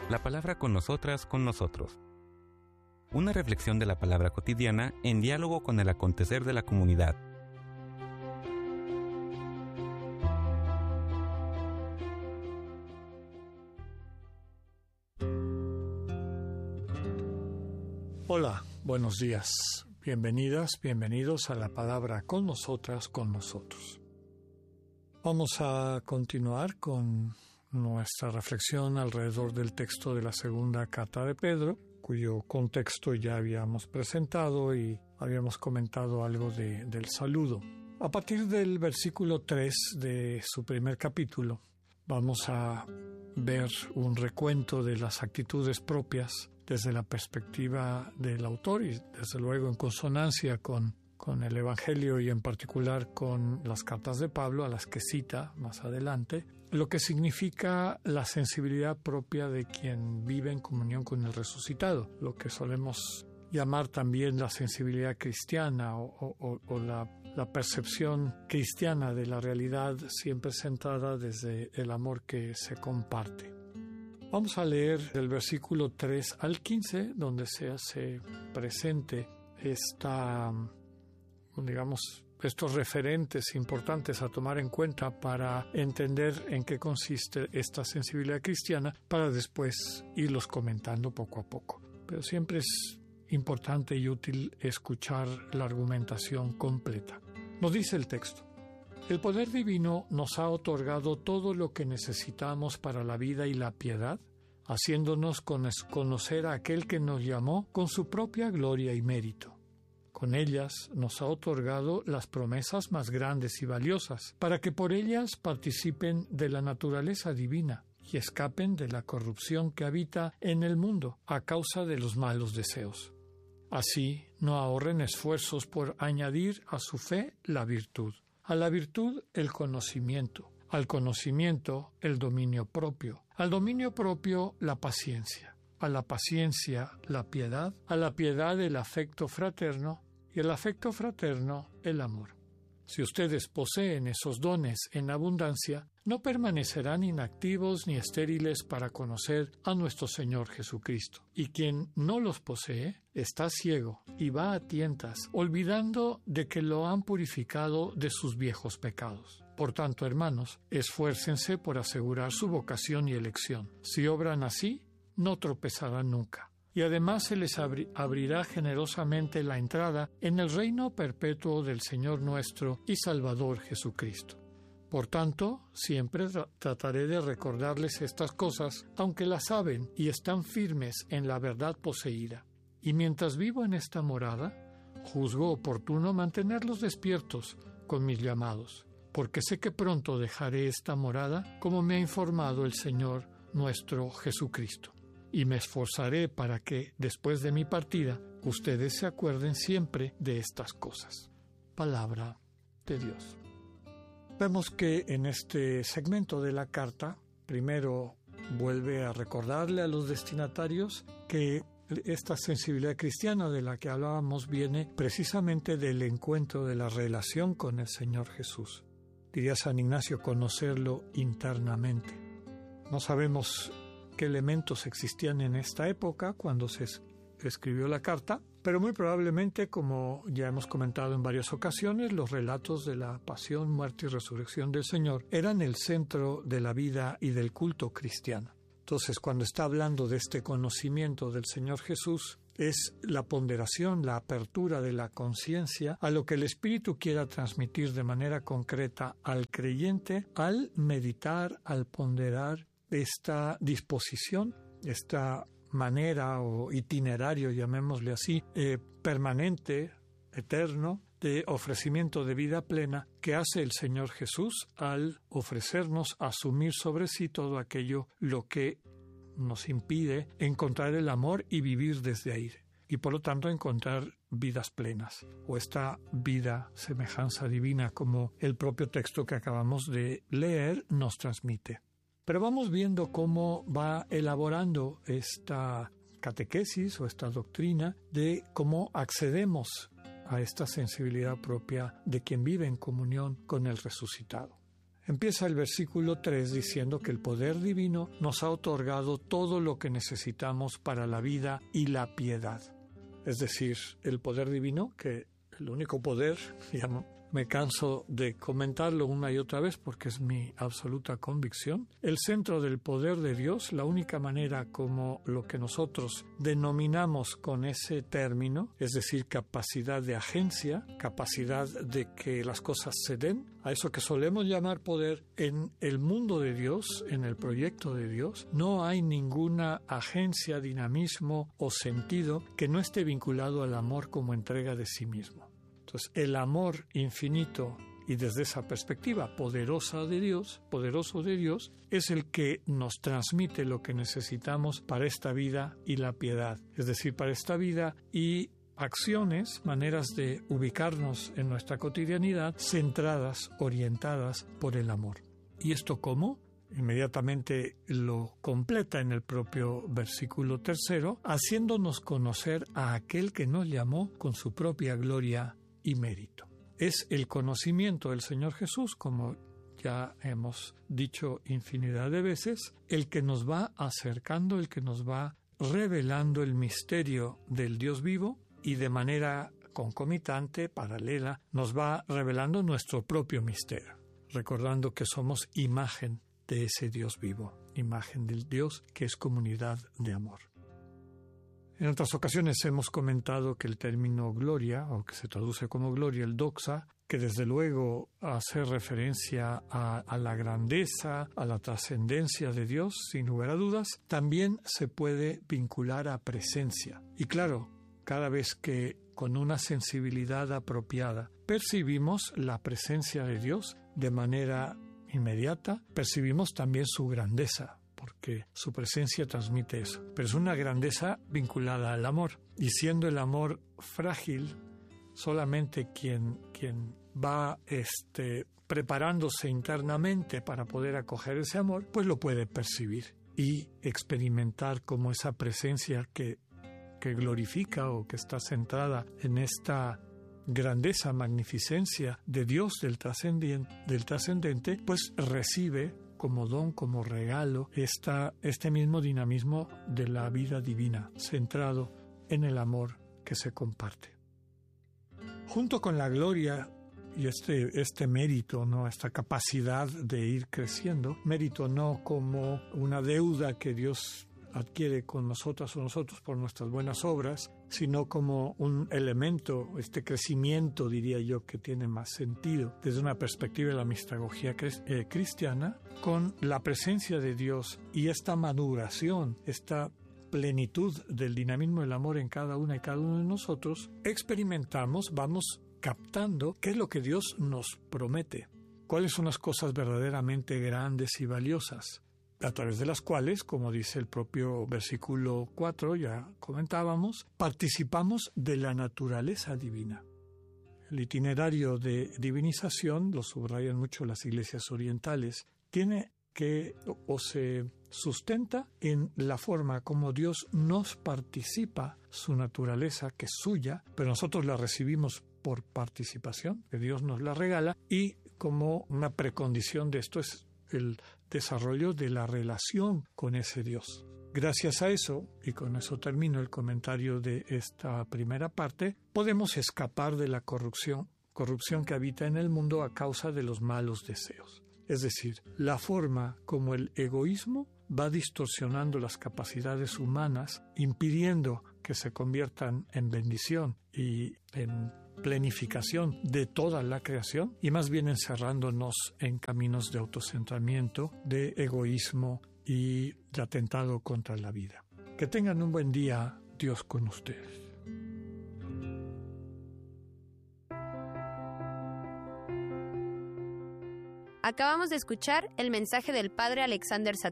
La palabra con nosotras, con nosotros. Una reflexión de la palabra cotidiana en diálogo con el acontecer de la comunidad. Hola, buenos días. Bienvenidas, bienvenidos a la palabra con nosotras, con nosotros. Vamos a continuar con nuestra reflexión alrededor del texto de la segunda carta de Pedro, cuyo contexto ya habíamos presentado y habíamos comentado algo del saludo. A partir del versículo 3 de su primer capítulo, vamos a ver un recuento de las actitudes propias desde la perspectiva del autor y desde luego en consonancia con el Evangelio y en particular con las cartas de Pablo, a las que cita más adelante, lo que significa la sensibilidad propia de quien vive en comunión con el resucitado, lo que solemos llamar también la sensibilidad cristiana o la percepción cristiana de la realidad siempre centrada desde el amor que se comparte. Vamos a leer del versículo 3 al 15, donde se hace presente estos referentes importantes a tomar en cuenta para entender en qué consiste esta sensibilidad cristiana, para después irlos comentando poco a poco. Pero siempre es importante y útil escuchar la argumentación completa. Nos dice el texto: el poder divino nos ha otorgado todo lo que necesitamos para la vida y la piedad, haciéndonos conocer a aquel que nos llamó con su propia gloria y mérito. Con ellas nos ha otorgado las promesas más grandes y valiosas, para que por ellas participen de la naturaleza divina y escapen de la corrupción que habita en el mundo a causa de los malos deseos. Así, no ahorren esfuerzos por añadir a su fe la virtud, a la virtud el conocimiento, al conocimiento el dominio propio, al dominio propio la paciencia, a la paciencia la piedad, a la piedad el afecto fraterno y el afecto fraterno el amor. Si ustedes poseen esos dones en abundancia, no permanecerán inactivos ni estériles para conocer a nuestro Señor Jesucristo. Y quien no los posee está ciego y va a tientas, olvidando de que lo han purificado de sus viejos pecados. Por tanto, hermanos, esfuércense por asegurar su vocación y elección. Si obran así, no tropezarán nunca. Y además se les abrirá generosamente la entrada en el reino perpetuo del Señor nuestro y Salvador Jesucristo. Por tanto, siempre trataré de recordarles estas cosas, aunque las saben y están firmes en la verdad poseída. Y mientras vivo en esta morada, juzgo oportuno mantenerlos despiertos con mis llamados, porque sé que pronto dejaré esta morada, como me ha informado el Señor nuestro Jesucristo. Y me esforzaré para que, después de mi partida, ustedes se acuerden siempre de estas cosas. Palabra de Dios. Vemos que en este segmento de la carta, primero vuelve a recordarle a los destinatarios que esta sensibilidad cristiana de la que hablábamos viene precisamente del encuentro de la relación con el Señor Jesús. Diría San Ignacio, conocerlo internamente. No sabemos qué elementos existían en esta época cuando se escribió la carta, pero muy probablemente, como ya hemos comentado en varias ocasiones, los relatos de la pasión, muerte y resurrección del Señor eran el centro de la vida y del culto cristiano. Entonces, cuando está hablando de este conocimiento del Señor Jesús, es la ponderación, la apertura de la conciencia a lo que el Espíritu quiera transmitir de manera concreta al creyente al meditar, al ponderar esta disposición, esta manera o itinerario, llamémosle así, permanente, eterno, de ofrecimiento de vida plena que hace el Señor Jesús al ofrecernos asumir sobre sí todo aquello lo que nos impide encontrar el amor y vivir desde ahí, y por lo tanto encontrar vidas plenas, o esta vida semejanza divina como el propio texto que acabamos de leer nos transmite. Pero vamos viendo cómo va elaborando esta catequesis o esta doctrina de cómo accedemos a esta sensibilidad propia de quien vive en comunión con el resucitado. Empieza el versículo 3 diciendo que el poder divino nos ha otorgado todo lo que necesitamos para la vida y la piedad. Es decir, el poder divino, que el único poder, ya me canso de comentarlo una y otra vez porque es mi absoluta convicción, el centro del poder de Dios, la única manera como lo que nosotros denominamos con ese término, es decir, capacidad de agencia, capacidad de que las cosas se den, a eso que solemos llamar poder en el mundo de Dios, en el proyecto de Dios, no hay ninguna agencia, dinamismo o sentido que no esté vinculado al amor como entrega de sí mismo. Entonces, el amor infinito y desde esa perspectiva poderoso de Dios, es el que nos transmite lo que necesitamos para esta vida y la piedad. Es decir, para esta vida y acciones, maneras de ubicarnos en nuestra cotidianidad, centradas, orientadas por el amor. ¿Y esto cómo? Inmediatamente lo completa en el propio versículo 3, haciéndonos conocer a aquel que nos llamó con su propia gloria y mérito. Es el conocimiento del Señor Jesús, como ya hemos dicho infinidad de veces, el que nos va acercando, el que nos va revelando el misterio del Dios vivo y de manera concomitante, paralela, nos va revelando nuestro propio misterio, recordando que somos imagen de ese Dios vivo, imagen del Dios que es comunidad de amor. En otras ocasiones hemos comentado que el término gloria, o que se traduce como gloria, el doxa, que desde luego hace referencia a la grandeza, a la trascendencia de Dios, sin lugar a dudas, también se puede vincular a presencia. Y claro, cada vez que con una sensibilidad apropiada percibimos la presencia de Dios de manera inmediata, percibimos también su grandeza, porque su presencia transmite eso. Pero es una grandeza vinculada al amor. Y siendo el amor frágil, solamente quien va preparándose internamente para poder acoger ese amor, pues lo puede percibir y experimentar como esa presencia que glorifica o que está centrada en esta grandeza, magnificencia de Dios del trascendente, pues recibe como don, como regalo, este mismo dinamismo de la vida divina, centrado en el amor que se comparte. Junto con la gloria y este mérito, ¿no? Esta capacidad de ir creciendo, mérito no como una deuda que Dios adquiere con nosotras o nosotros por nuestras buenas obras, sino como un elemento, este crecimiento, diría yo, que tiene más sentido desde una perspectiva de la mistagogía cristiana, con la presencia de Dios y esta maduración, esta plenitud del dinamismo del amor en cada una y cada uno de nosotros, experimentamos, vamos captando qué es lo que Dios nos promete, cuáles son las cosas verdaderamente grandes y valiosas, a través de las cuales, como dice el propio versículo 4, ya comentábamos, participamos de la naturaleza divina. El itinerario de divinización, lo subrayan mucho las iglesias orientales, tiene que o se sustenta en la forma como Dios nos participa su naturaleza, que es suya, pero nosotros la recibimos por participación, que Dios nos la regala, y como una precondición de esto es el desarrollo de la relación con ese Dios. Gracias a eso, y con eso termino el comentario de esta primera parte, podemos escapar de la corrupción que habita en el mundo a causa de los malos deseos. Es decir, la forma como el egoísmo va distorsionando las capacidades humanas, impidiendo que se conviertan en bendición y en planificación de toda la creación, y más bien encerrándonos en caminos de autocentramiento, de egoísmo y de atentado contra la vida. Que tengan un buen día, Dios con ustedes. Acabamos de escuchar el mensaje del Padre Alexander Satir.